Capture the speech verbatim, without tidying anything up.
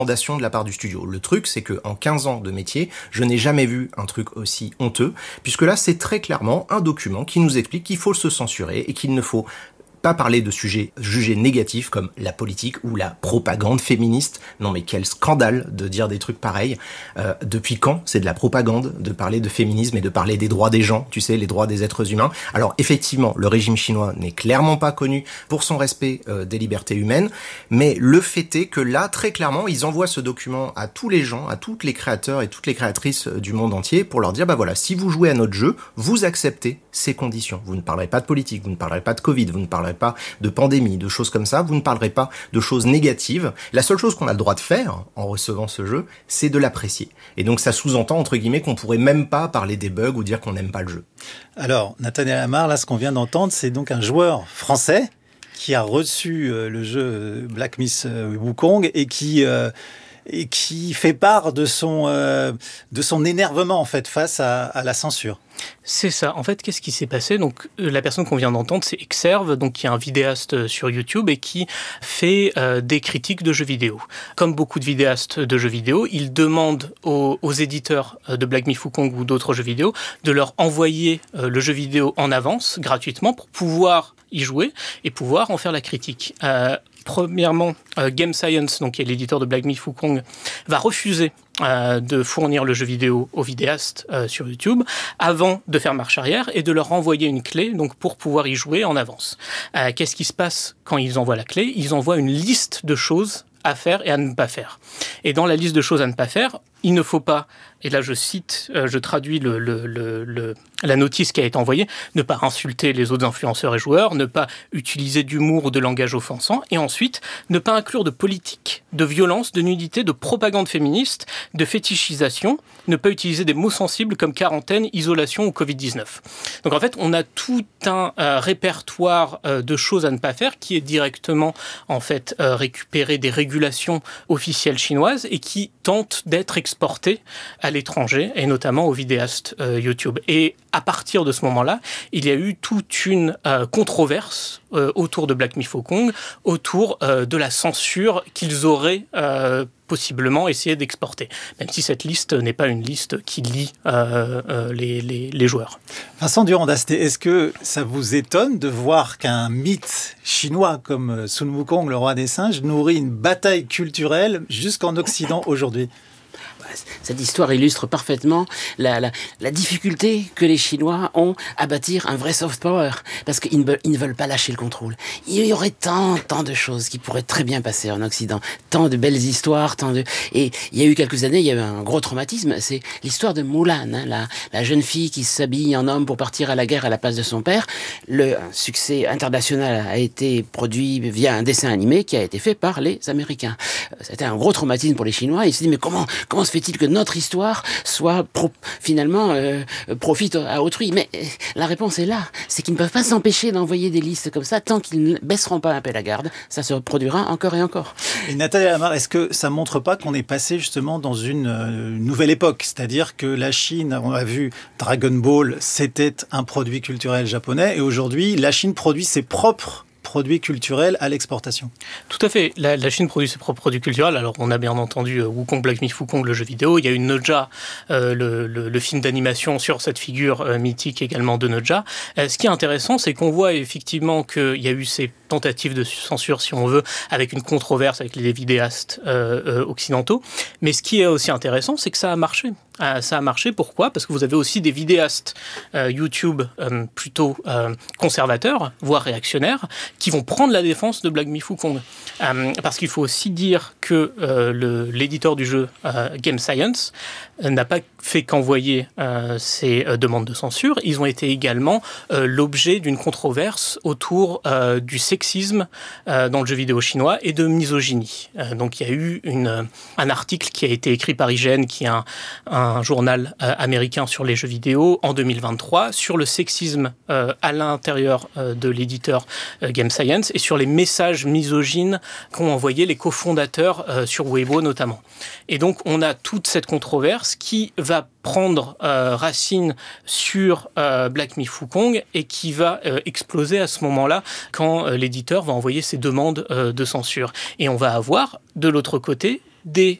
recommandation de la part du studio. Le truc, c'est que en quinze ans de métier, je n'ai jamais vu un truc aussi honteux, puisque là, c'est très clairement un document qui nous explique qu'il faut se censurer et qu'il ne faut pas parler de sujets jugés négatifs comme la politique ou la propagande féministe. Non mais quel scandale de dire des trucs pareils. Euh, depuis quand c'est de la propagande de parler de féminisme et de parler des droits des gens, tu sais, les droits des êtres humains. Alors effectivement, le régime chinois n'est clairement pas connu pour son respect euh, des libertés humaines, mais le fait est que là, très clairement, ils envoient ce document à tous les gens, à tous les créateurs et toutes les créatrices du monde entier pour leur dire, bah voilà, si vous jouez à notre jeu, vous acceptez ces conditions. Vous ne parlerez pas de politique, vous ne parlerez pas de Covid, vous ne parlerez pas de pandémie, de choses comme ça, vous ne parlerez pas de choses négatives. La seule chose qu'on a le droit de faire en recevant ce jeu, c'est de l'apprécier. Et donc ça sous-entend, entre guillemets, qu'on pourrait même pas parler des bugs ou dire qu'on n'aime pas le jeu. Alors, Nathaniel Amar, là, ce qu'on vient d'entendre, c'est donc un joueur français qui a reçu euh, le jeu Black Myth euh, Wukong et qui... Euh, et qui fait part de son, euh, de son énervement en fait, face à, à la censure. C'est ça. En fait, qu'est-ce qui s'est passé ? Donc, la personne qu'on vient d'entendre, c'est Exerve, donc qui est un vidéaste sur YouTube et qui fait euh, des critiques de jeux vidéo. Comme beaucoup de vidéastes de jeux vidéo, il demande aux, aux éditeurs de Black Myth Wukong ou d'autres jeux vidéo de leur envoyer euh, le jeu vidéo en avance, gratuitement, pour pouvoir y jouer et pouvoir en faire la critique. Euh, Premièrement, euh, Game Science, donc qui est l'éditeur de Black Myth Wukong, va refuser euh, de fournir le jeu vidéo aux vidéastes euh, sur YouTube avant de faire marche arrière et de leur envoyer une clé donc pour pouvoir y jouer en avance. Euh, qu'est-ce qui se passe quand ils envoient la clé ? Ils envoient une liste de choses à faire et à ne pas faire. Et dans la liste de choses à ne pas faire, il ne faut pas, et là je cite, euh, je traduis le, le, le, le, la notice qui a été envoyée, ne pas insulter les autres influenceurs et joueurs, ne pas utiliser d'humour ou de langage offensant, et ensuite ne pas inclure de politique, de violence, de nudité, de propagande féministe, de fétichisation, ne pas utiliser des mots sensibles comme quarantaine, isolation ou covid dix-neuf. Donc en fait, on a tout un euh, répertoire euh, de choses à ne pas faire qui est directement en fait euh, récupéré des régulations officielles chinoises et qui tente d'être exporté à l'étranger et notamment aux vidéastes euh, YouTube. Et à partir de ce moment-là, il y a eu toute une euh, controverse euh, autour de Black Myth Wukong, autour euh, de la censure qu'ils auraient euh, possiblement essayé d'exporter, même si cette liste n'est pas une liste qui lie euh, euh, les, les, les joueurs. Vincent Durand-Dasté, est-ce que ça vous étonne de voir qu'un mythe chinois comme Sun Wukong, le roi des singes, nourrit une bataille culturelle jusqu'en Occident aujourd'hui ? Cette histoire illustre parfaitement la, la, la difficulté que les Chinois ont à bâtir un vrai soft power, parce qu'ils ne, ils ne veulent pas lâcher le contrôle. Il y aurait tant, tant de choses qui pourraient très bien passer en Occident, tant de belles histoires, tant de... Et il y a eu quelques années, il y a eu un gros traumatisme, c'est l'histoire de Mulan, hein, la, la jeune fille qui s'habille en homme pour partir à la guerre à la place de son père. Le succès international a été produit via un dessin animé qui a été fait par les Américains. C'était un gros traumatisme pour les Chinois. Ils se disent, mais comment, comment se fait-il que notre histoire soit pro, finalement euh, profite à autrui? Mais euh, la réponse est là, c'est qu'ils ne peuvent pas s'empêcher d'envoyer des listes comme ça tant qu'ils ne baisseront pas un peu la garde. Ça se reproduira encore et encore. Et Nathalie Amar, est-ce que ça montre pas qu'on est passé justement dans une euh, nouvelle époque? C'est-à-dire que la Chine, on a vu Dragon Ball, c'était un produit culturel japonais, et aujourd'hui, la Chine produit ses propres produits culturels à l'exportation. Tout à fait. La, la Chine produit ses propres produits culturels. Alors, on a bien entendu euh, Wukong, Black Myth Wukong, le jeu vidéo. Il y a eu Noja, euh, le, le, le film d'animation sur cette figure euh, mythique également de Noja. Euh, ce qui est intéressant, c'est qu'on voit effectivement qu'il y a eu ces tentatives de censure, si on veut, avec une controverse avec les vidéastes euh, euh, occidentaux. Mais ce qui est aussi intéressant, c'est que ça a marché. Euh, ça a marché, pourquoi ? Parce que vous avez aussi des vidéastes euh, YouTube euh, plutôt euh, conservateurs, voire réactionnaires, qui vont prendre la défense de Black Myth Wukong. Euh, parce qu'il faut aussi dire que euh, le, l'éditeur du jeu, euh, Game Science, euh, n'a pas fait qu'envoyer euh, ces euh, demandes de censure. Ils ont été également euh, l'objet d'une controverse autour euh, du sexisme euh, dans le jeu vidéo chinois et de misogynie. Euh, donc il y a eu une, un article qui a été écrit par I G N, qui est un, un journal euh, américain sur les jeux vidéo, en deux mille vingt-trois, sur le sexisme euh, à l'intérieur euh, de l'éditeur euh, Game Science et sur les messages misogynes qu'ont envoyés les cofondateurs euh, sur Weibo notamment. Et donc on a toute cette controverse qui va prendre euh, racine sur euh, Black Myth Wukong et qui va euh, exploser à ce moment-là quand euh, l'éditeur va envoyer ses demandes euh, de censure. Et on va avoir, de l'autre côté, des